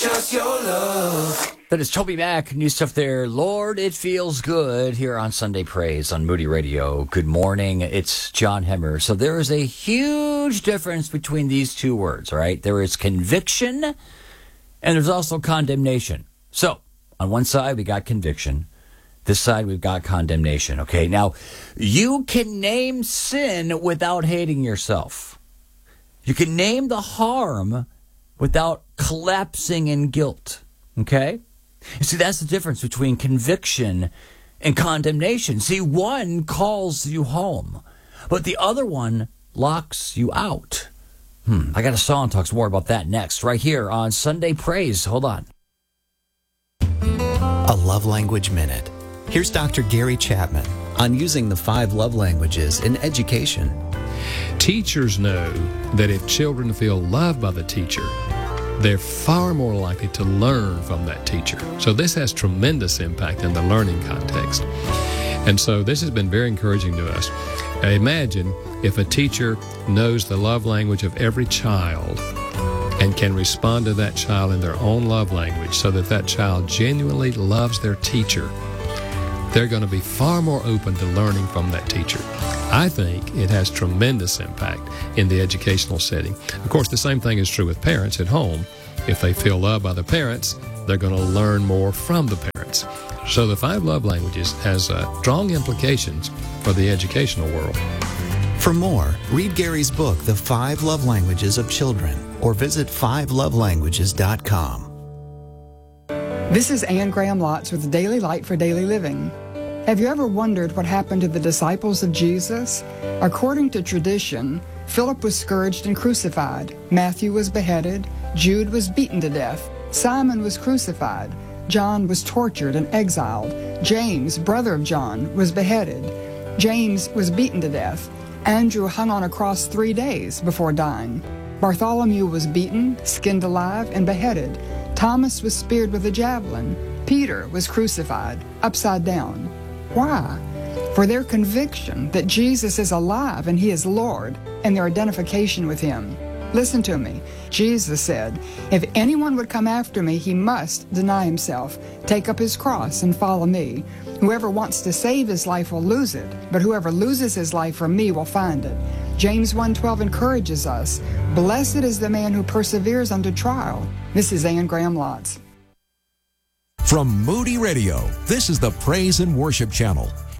Just your love. That is Toby Mac. New stuff there. Lord, it feels good here on Sunday Praise on Moody Radio. Good morning. It's John Hemmer. So there is a huge difference between these two words, right? There is conviction and there's also condemnation. So on one side, we got conviction. This side, we've got condemnation. Okay. Now, you can name sin without hating yourself. You can name the harm without collapsing in guilt. Okay? You see, that's the difference between conviction and condemnation. See, one calls you home, but the other one locks you out. I got a song that talks more about that next, right here on Sunday Praise. Hold on. A Love Language Minute. Here's Dr. Gary Chapman on using the 5 love languages in education. Teachers know that if children feel loved by the teacher, they're far more likely to learn from that teacher. So this has tremendous impact in the learning context. And so this has been very encouraging to us. Imagine if a teacher knows the love language of every child and can respond to that child in their own love language so that that child genuinely loves their teacher. They're going to be far more open to learning from that teacher. I think it has tremendous impact in the educational setting. Of course, the same thing is true with parents at home. If they feel loved by the parents, they're going to learn more from the parents. So the 5 love languages has strong implications for the educational world. For more, read Gary's book, The 5 Love Languages of Children, or visit 5lovelanguages.com. This is Anne Graham Lotz with Daily Light for Daily Living. Have you ever wondered what happened to the disciples of Jesus? According to tradition, Philip was scourged and crucified. Matthew was beheaded. Jude was beaten to death. Simon was crucified. John was tortured and exiled. James, brother of John, was beheaded. James was beaten to death. Andrew hung on a cross 3 days before dying. Bartholomew was beaten, skinned alive, and beheaded. Thomas was speared with a javelin. Peter was crucified, upside down. Why? For their conviction that Jesus is alive and He is Lord, and their identification with Him. Listen to me. Jesus said, if anyone would come after me, he must deny himself, take up his cross, and follow me. Whoever wants to save his life will lose it, but whoever loses his life for me will find it. James 1:12 encourages us, blessed is the man who perseveres under trial. This is Anne Graham Lotz. From Moody Radio, this is the Praise and Worship Channel.